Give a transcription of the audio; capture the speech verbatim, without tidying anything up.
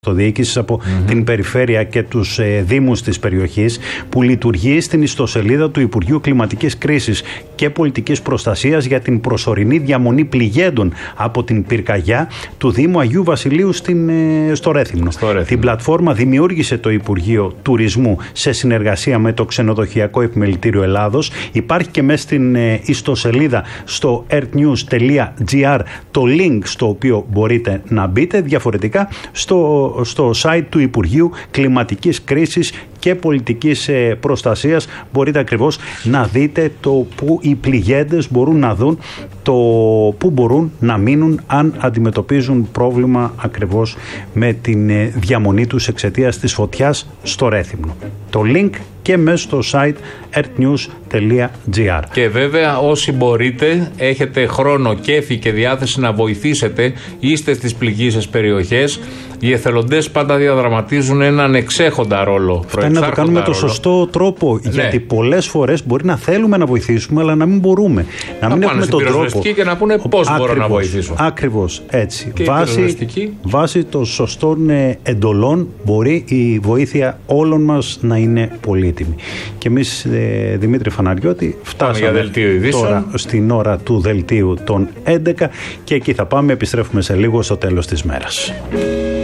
αυτοδιοίκησης από Mm-hmm. την περιφέρεια και τους ε, δήμους της περιοχής, που λειτουργεί στην ιστοσελίδα του Υπουργείου Κλιματικής Κρίσης και Πολιτικής Προστασίας για την προσωρινή διαμονή πληγέντων από την πυρκαγιά του Δήμου Αγίου Βασιλείου στην, ε, στο Ρέθυμνο. Στο Ρέθυμνο. Την πλατφόρμα δημιούργησε το Υπουργείο Τουρισμού σε συνεργασία με το Ξενοδοχειακό Επιμελητήριο Ελλάδος. Υπάρχει και μέσα στην ε, ιστοσελίδα στο earthnews τελεία gr το link στο οποίο μπορείτε να μπείτε. Διαφορετικά στο στο site του Υπουργείου Κλιματικής Κρίσης και Πολιτικής Προστασίας μπορείτε ακριβώς να δείτε το που οι πληγέντες μπορούν να δουν, το που μπορούν να μείνουν αν αντιμετωπίζουν πρόβλημα ακριβώς με την διαμονή τους εξαιτίας της φωτιάς στο Ρέθυμνο. Το link και μέσα στο site earthnews τελεία gr. Και βέβαια όσοι μπορείτε, έχετε χρόνο, κέφι και διάθεση να βοηθήσετε, είστε στις πληγείσες περιοχές, οι εθελοντές πάντα διαδραματίζουν έναν εξέχοντα ρόλο. Φτάνει να το κάνουμε με το σωστό τρόπο, ναι. Γιατί πολλές φορές μπορεί να θέλουμε να βοηθήσουμε, αλλά να μην μπορούμε. Να, να μην έχουμε τον τρόπο. Και να πούνε πώς ακριβώς, μπορώ να βοηθήσω. Ακριβώς έτσι. Και βάσει, βάσει των σωστών εντολών μπορεί η βοήθεια όλων μας να είναι πολύτιμη. Και εμείς, ε, Δημήτρη Φαναριώτη, φτάσαμε τώρα στην ώρα του δελτίου των έντεκα και εκεί θα πάμε, επιστρέφουμε σε λίγο στο τέλος της μέρας.